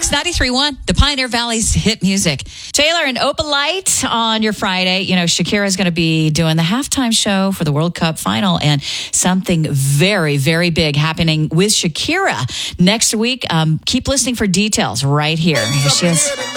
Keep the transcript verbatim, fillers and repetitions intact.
Kicks ninety-three point one, the Pioneer Valley's hit music. Taylor and Opalite on your Friday. You know, Shakira's going to be doing the halftime show for the World Cup final, and something very, very big happening with Shakira next week. Um, keep listening for details right here. Here she is.